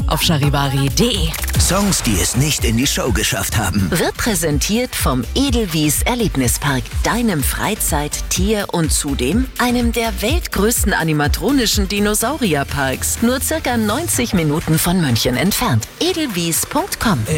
auf charivari.de. Songs, die es nicht in die Show geschafft haben. Wird präsentiert vom Edelwies Erlebnispark, deinem Freizeit-, Tier- und zudem einem der weltgrößten animatronischen Dinosaurierparks. Nur circa 90 Minuten von München entfernt. Edelwies.com